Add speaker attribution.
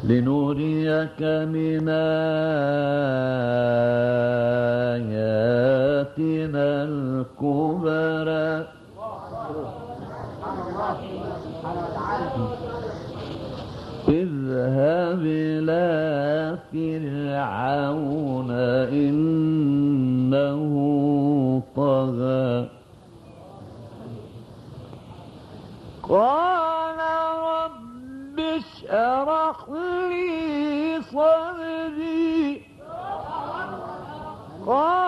Speaker 1: لنريك من آياتنا الكبرى اذهب إلى فرعون إنه طغى قال رب اشرح لي صدري قال